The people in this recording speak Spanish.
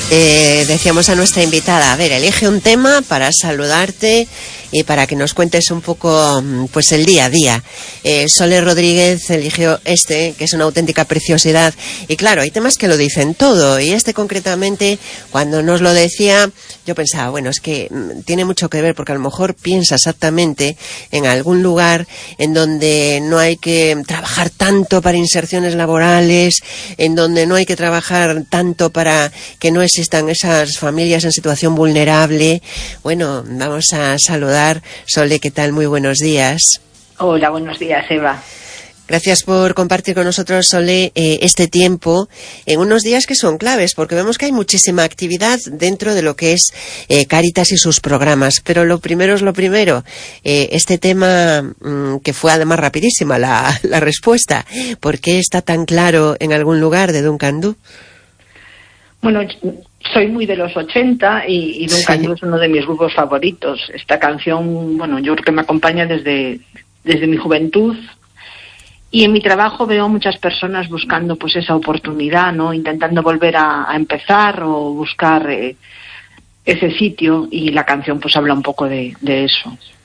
Decíamos a nuestra invitada, a ver, elige un tema para saludarte y para que nos cuentes un poco pues el día a día. Sole Rodríguez eligió este, que es una auténtica preciosidad, y claro, hay temas que lo dicen todo, y este concretamente, cuando nos lo decía, yo pensaba, bueno, es que tiene mucho que ver, porque a lo mejor piensa exactamente en algún lugar en donde no hay que trabajar tanto para inserciones laborales, en donde no hay que trabajar tanto para que no existan esas familias en situación vulnerable. Bueno, vamos a saludar. Sole, ¿qué tal? Muy buenos días. Hola, buenos días, Eva. Gracias por compartir con nosotros, Sole, este tiempo en unos días que son claves, porque vemos que hay muchísima actividad dentro de lo que es Cáritas y sus programas. Pero lo primero es lo primero. Este tema, que fue además rapidísima la respuesta, ¿por qué está tan claro en algún lugar de Duncan Du? Bueno, soy muy de los 80 y Duncan Du es uno de mis grupos favoritos. Esta canción, bueno, yo creo que me acompaña desde mi juventud, y en mi trabajo veo a muchas personas buscando pues esa oportunidad, ¿no? Intentando volver a empezar o buscar ese sitio, y la canción pues habla un poco de eso.